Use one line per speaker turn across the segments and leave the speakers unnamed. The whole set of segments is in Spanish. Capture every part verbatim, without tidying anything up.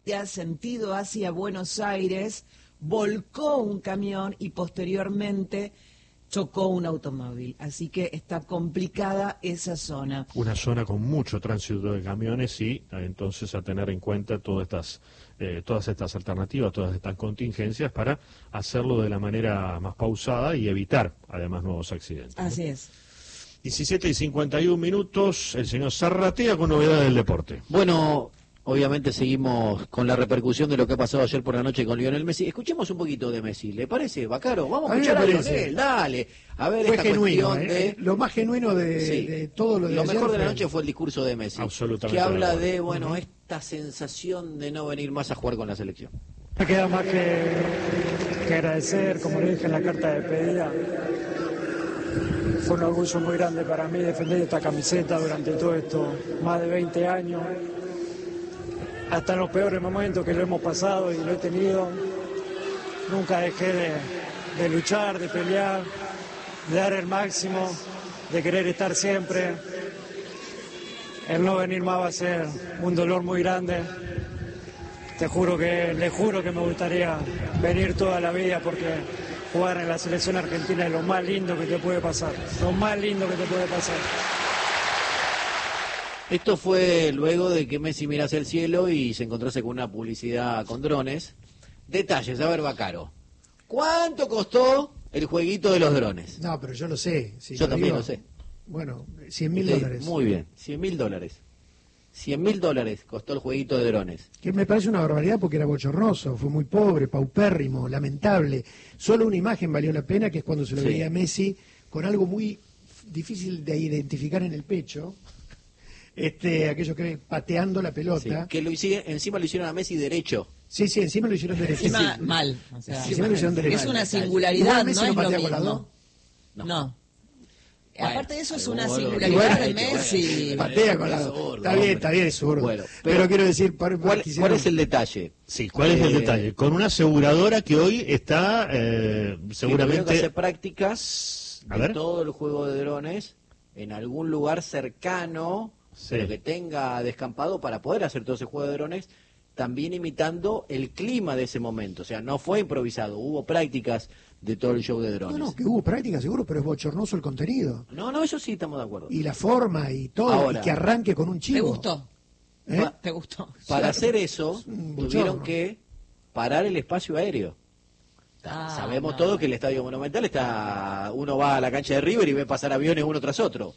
sentido hacia Buenos Aires, volcó un camión y posteriormente chocó un automóvil. Así que está complicada esa zona.
Una zona con mucho tránsito de camiones y entonces a tener en cuenta todas estas, eh, todas estas alternativas, todas estas contingencias para hacerlo de la manera más pausada y evitar además nuevos accidentes, ¿no?
Así es.
diecisiete y cincuenta y un minutos, el señor Zarratea con novedades del deporte.
Bueno, obviamente seguimos con la repercusión de lo que ha pasado ayer por la noche con Lionel Messi. Escuchemos un poquito de Messi, ¿le parece, Bacaro? Vamos a, a escuchar a Lionel, dale. A ver,
fue
esta
genuino,
cuestión de...
eh, lo más genuino de,
sí.
de todo lo de
Lo
ayer
mejor de la
fue...
noche fue el discurso de Messi.
Absolutamente.
Que habla
de,
de, bueno, uh-huh. esta sensación de no venir más a jugar con la selección.
Me queda más que, que agradecer, como le dije en la carta de despedida. Fue un orgullo muy grande para mí defender esta camiseta durante todo esto, más de veinte años. Hasta en los peores momentos que lo hemos pasado y lo he tenido, nunca dejé de, de luchar, de pelear, de dar el máximo, de querer estar siempre. El no venir más va a ser un dolor muy grande. Te juro que, le juro que me gustaría venir toda la vida porque jugar en la selección argentina es lo más lindo que te puede pasar, lo más lindo que te puede pasar.
Esto fue luego de que Messi mira hacia el cielo y se encontrase con una publicidad con drones. Detalles, a ver, Bacaro. ¿Cuánto costó el jueguito de los drones?
No, pero yo lo sé. Si
yo
lo
también
digo,
lo sé.
Bueno, cien mil dólares.
Muy bien, cien mil dólares. cien mil dólares costó el jueguito de drones.
Que me parece una barbaridad porque era bochornoso, fue muy pobre, paupérrimo, lamentable. Solo una imagen valió la pena, que es cuando se lo sí. veía a Messi con algo muy difícil de identificar en el pecho. Este, aquello que pateando la pelota.
Sí, que lo hicieron, encima lo hicieron a Messi derecho.
Sí, sí, encima lo hicieron derecho.
Encima
sí.
mal. O sea,
sí, encima lo hicieron derecho.
Es una singularidad,
Messi
no,
no
es
patea
lo
con las dos.
No. no.
Bueno,
aparte de eso es una
bueno,
singularidad
bueno,
de Messi.
Bueno, patea con las dos. Está bien, está bien, es zurdo. Bueno, pero, pero quiero decir, para,
¿cuál,
quisieron...
¿cuál es el detalle?
Sí, ¿cuál
eh,
es el detalle? Con una aseguradora que hoy está eh, seguramente...
Que hacer prácticas
a
de
ver.
todo el juego de drones en algún lugar cercano, sí. pero que tenga descampado para poder hacer todo ese juego de drones, también imitando el clima de ese momento. O sea, no fue improvisado, hubo prácticas de todo el show de drones.
No, no, que hubo prácticas seguro, pero es bochornoso el contenido.
No, no, eso sí estamos de acuerdo.
Y la forma y todo,
Ahora,
y que arranque con un chivo.
¿Te gustó?
¿Eh?
¿Te gustó?
Para
claro.
hacer eso, tuvieron que parar el espacio aéreo. Ah, Sabemos no. todos que el Estadio Monumental está, uno va a la cancha de River y ve pasar aviones uno tras otro.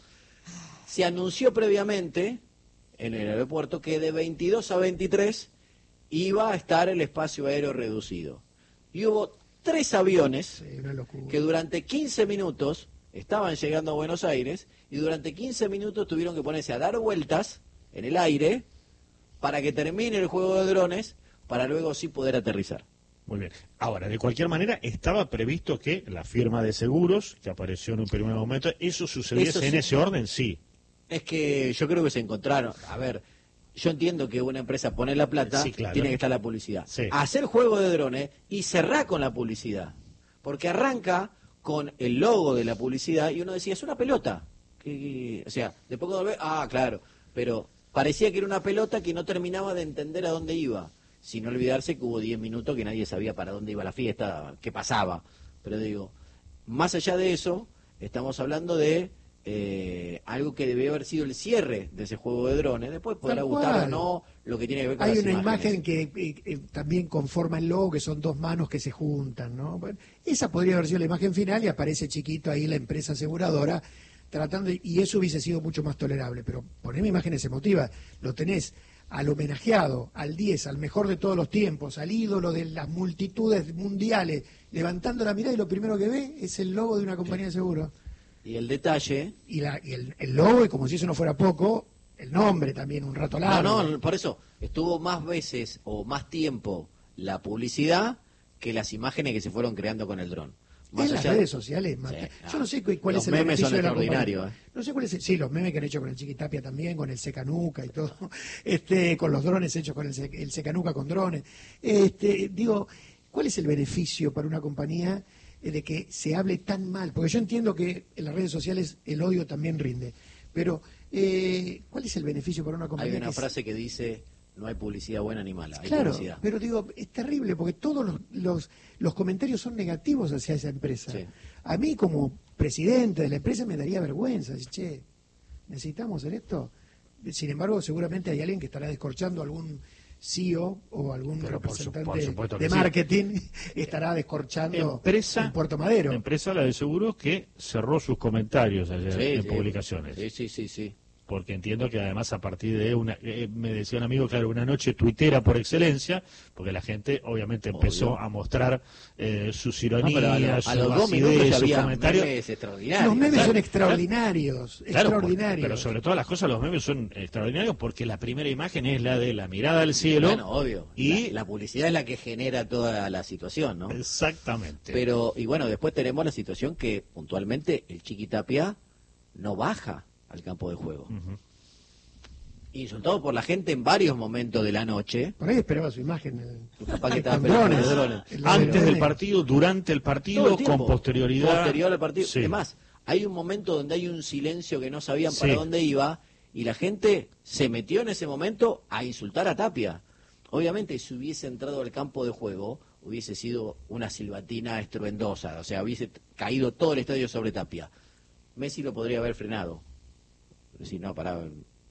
Se anunció previamente en el aeropuerto que de veintidós a veintitrés iba a estar el espacio aéreo reducido. Y hubo tres aviones
sí,
que durante quince minutos estaban llegando a Buenos Aires y durante quince minutos tuvieron que ponerse a dar vueltas en el aire para que termine el juego de drones para luego sí poder aterrizar.
Muy bien. Ahora, de cualquier manera, estaba previsto que la firma de seguros, que apareció en un primer momento, ¿eso sucediese
Eso sí.
en ese orden? Sí.
Es que yo creo que se encontraron. A ver, yo entiendo que una empresa pone la plata,
sí, claro.
tiene que estar la publicidad.
Sí.
Hacer juego de drones y cerrar con la publicidad. Porque arranca con el logo de la publicidad y uno decía, es una pelota. Que, que, o sea, después cuando ve, ah, claro, pero parecía que era una pelota que no terminaba de entender a dónde iba. Sin olvidarse que hubo diez minutos que nadie sabía para dónde iba la fiesta, qué pasaba. Pero digo, más allá de eso, estamos hablando de eh, algo que debió haber sido el cierre de ese juego de drones. Después podrá gustar o no lo que tiene que ver con
Hay
las
una
imágenes.
imagen que eh, eh, también conforma el logo, que son dos manos que se juntan, ¿no? Bueno, esa podría haber sido la imagen final y aparece chiquito ahí la empresa aseguradora tratando, y eso hubiese sido mucho más tolerable. Pero poneme imágenes emotivas, lo tenés al homenajeado, al diez, al mejor de todos los tiempos, al ídolo de las multitudes mundiales, levantando la mirada y lo primero que ve es el logo de una compañía de seguros.
Y el detalle...
Y, la, y el, el logo, y como si eso no fuera poco, el nombre también, un rato largo.
No, no, por eso, estuvo más veces o más tiempo la publicidad que las imágenes que se fueron creando con el dron. Más
en las
allá...
redes sociales, sí,
no.
Yo no sé cuál
los
es el
memes son
beneficio de la
extraordinarios.
compañía. No sé cuál es el, sí, los memes que han hecho con el Chiquitapia también, con el Secanuca y todo, este, con los drones hechos con el, el Secanuca con drones. Este, digo, ¿cuál es el beneficio para una compañía de que se hable tan mal? Porque yo entiendo que en las redes sociales el odio también rinde, pero eh, ¿cuál es el beneficio para una compañía?
Hay una
que
frase que dice, no hay publicidad buena ni mala, hay
Claro,
publicidad.
pero digo, es terrible porque todos los, los, los comentarios son negativos hacia esa empresa.
Sí.
A mí como presidente de la empresa me daría vergüenza, decir, che, ¿necesitamos hacer esto? Sin embargo, seguramente hay alguien que estará descorchando algún C E O o algún
Pero por su-
representante
por supuesto que
de
sí.
marketing estará descorchando
Empresa,
en Puerto Madero.
empresa la de seguros que cerró sus comentarios ayer
Sí,
en
sí.
publicaciones.
Sí, sí, sí, sí.
Porque entiendo que además a partir de una, eh, me decía un amigo, claro, una noche tuitera por excelencia, porque la gente obviamente empezó
Obvio.
a mostrar eh, sus
No,
ironías,
pero a, lo- a
sus
los dos minutos
acidez,
ya
sus
había
comentarios.
memes extraordinarios.
Los memes
Claro,
son
claro.
extraordinarios,
Claro, porque-
extraordinarios.
pero sobre todas las cosas los memes son extraordinarios porque la primera imagen es la de la mirada al cielo.
Bueno, obvio.
Y
La, la publicidad es la que genera toda la situación, ¿no?
exactamente.
Pero, y bueno, después tenemos la situación que puntualmente el Chiquitapia no baja al campo de juego.
Ujú.
Insultado por la gente en varios momentos de la noche.
Por ahí esperaba su imagen. el-
Capaz que estaba
con
peleando
drones.
con los drones.
El
Antes
drone.
del partido, durante el partido,
Todo el tiempo.
con posterioridad.
Posterior al partido.
Sí.
Es más, hay un momento donde hay un silencio que no sabían
Sí.
para dónde iba y la gente se metió en ese momento a insultar a Tapia. Obviamente, si hubiese entrado al campo de juego, hubiese sido una silbatina estruendosa. O sea, hubiese caído todo el estadio sobre Tapia. Messi lo podría haber frenado. Si no, pará.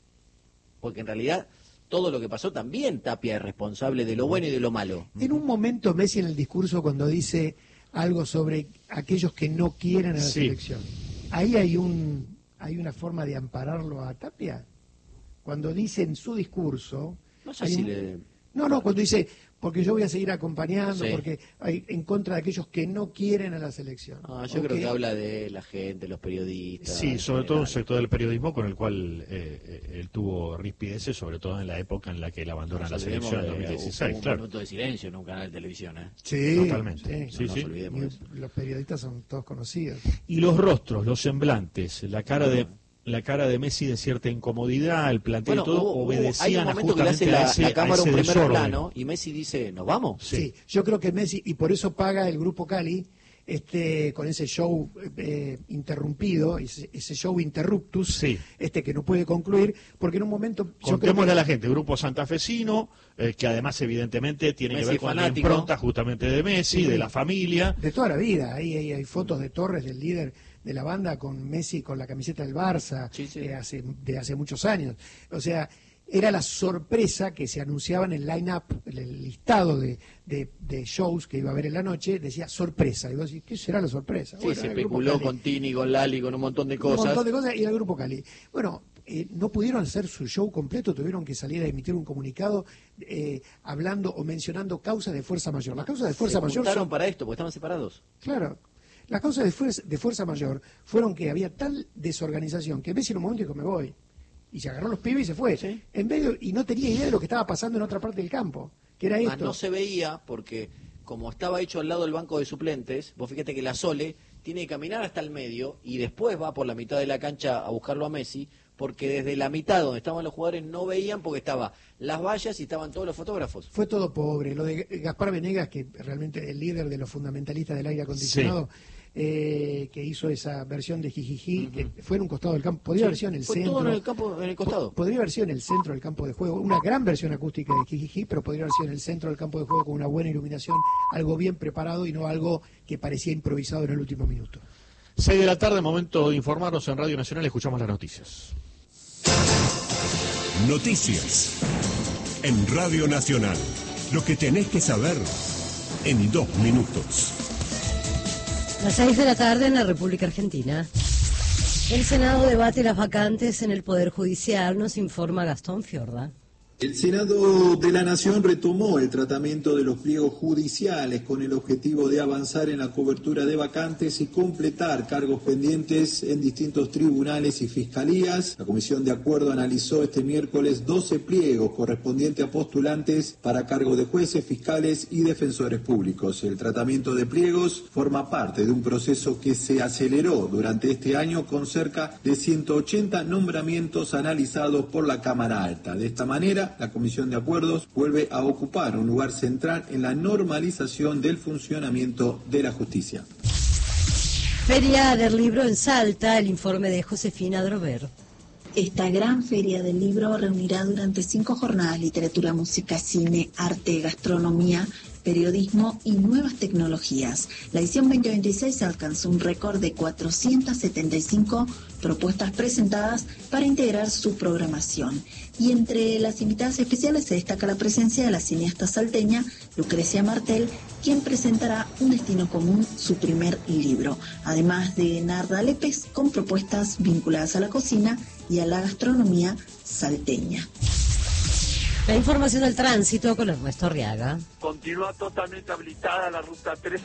Porque en realidad, todo lo que pasó también Tapia es responsable de lo bueno y de lo malo.
En un momento Messi en el discurso cuando dice algo sobre aquellos que no quieren a la
Sí.
selección, ahí hay un hay una forma de ampararlo a Tapia. Cuando dice en su discurso,
No sé
hay
si
un-
le...
no, no, cuando dice porque yo voy a seguir acompañando,
Sí.
porque hay en contra de aquellos que no quieren a la selección.
Ah, yo
¿O
creo
qué?
que habla de la gente, los periodistas.
Sí,
en
sobre todo un
general.
sector del periodismo con el cual eh, eh, él tuvo rispideces, sobre todo en la época en la que él abandona
No
la
nos olvidemos
selección en
que
dos mil dieciséis,
hubo un
claro.
minuto de silencio en un canal de televisión, ¿eh?
Sí,
Totalmente.
sí.
Sí,
no
sí.
nos olvidemos
Y
de eso.
los periodistas son todos conocidos.
Y los rostros, los semblantes, la cara de la cara de Messi de cierta incomodidad, el planteo
Bueno,
y todo,
hubo- hubo- hay un
obedecían a
momento que le hace
justamente a
la,
ese,
la
a
cámara un
ese
primer
desorden.
plano y Messi dice, ¿nos vamos?
Sí.
Sí, yo creo que Messi, y por eso paga el grupo Cali, este, con ese show eh, interrumpido, ese, ese show interruptus,
Sí.
este que no puede concluir, porque en un momento yo creo
Contémosle
que
a la gente, grupo santafesino, eh, que además evidentemente tiene
Messi
que ver con
fanático.
la impronta justamente de Messi,
Sí.
de la familia.
de toda la vida, ahí hay, hay fotos de Torres, del líder de la banda, con Messi con la camiseta del Barça,
Sí, sí.
eh, hace, de hace muchos años. O sea, era la sorpresa que se anunciaba en el line-up, el, el listado de, de- de shows que iba a haber en la noche, decía sorpresa. Y vos decís, ¿qué será la sorpresa?
Sí,
Bueno,
se
era el Grupo
especuló
Cali.
con Tini, con Lali, con un montón de
Un
cosas.
montón de cosas y el grupo Cali. Bueno, eh, no pudieron hacer su show completo, tuvieron que salir a emitir un comunicado eh, hablando o mencionando causas de fuerza mayor. Las causas de fuerza
se
mayor
juntaron
son,
para esto, porque estaban separados.
claro, las causas de fuerza, de fuerza mayor fueron que había tal desorganización que Messi en un momento dijo, me voy. Y se agarró los pibes y se fue.
Sí.
En medio, y no tenía idea de lo que estaba pasando en otra parte del campo, que era
Más
esto.
no se veía porque como estaba hecho al lado del banco de suplentes, vos fíjate que la Sole tiene que caminar hasta el medio y después va por la mitad de la cancha a buscarlo a Messi, porque desde la mitad donde estaban los jugadores no veían porque estaba las vallas y estaban todos los fotógrafos.
Fue todo pobre. Lo de Gaspar Venegas, que realmente el líder de los fundamentalistas del aire acondicionado, eh, que hizo esa versión de Jijiji, que fue en un costado del campo, podría haber sido en el
Fue
centro.
todo en el campo, en el costado.
Po- Podría haber sido en el centro del campo de juego, una gran versión acústica de Jijiji, pero podría haber sido en el centro del campo de juego con una buena iluminación, algo bien preparado y no algo que parecía improvisado en el último minuto.
seis de la tarde, momento de informarnos en Radio Nacional, escuchamos las noticias.
Noticias en Radio Nacional. Lo que tenés que saber en dos minutos.
Las seis de la tarde en la República Argentina. El Senado debate las vacantes en el Poder Judicial, nos informa Gastón Fiorda.
El Senado de la Nación retomó el tratamiento de los pliegos judiciales con el objetivo de avanzar en la cobertura de vacantes y completar cargos pendientes en distintos tribunales y fiscalías. La Comisión de Acuerdo analizó este miércoles doce pliegos correspondientes a postulantes para cargo de jueces, fiscales y defensores públicos. El tratamiento de pliegos forma parte de un proceso que se aceleró durante este año con cerca de ciento ochenta nombramientos analizados por la Cámara Alta. De esta manera, la Comisión de Acuerdos vuelve a ocupar un lugar central en la normalización del funcionamiento de la justicia.
Feria del Libro en Salta, el informe de Josefina Drover.
Esta gran feria del libro reunirá durante cinco jornadas literatura, música, cine, arte, gastronomía, periodismo y nuevas tecnologías. La edición veinte veintiséis alcanzó un récord de cuatrocientas setenta y cinco propuestas presentadas para integrar su programación. Y entre las invitadas especiales se destaca la presencia de la cineasta salteña Lucrecia Martel, quien presentará Un destino común, su primer libro, además de Narda Lépez, con propuestas vinculadas a la cocina y a la gastronomía salteña.
La información del tránsito con Ernesto Arriaga.
Continúa totalmente habilitada la ruta tres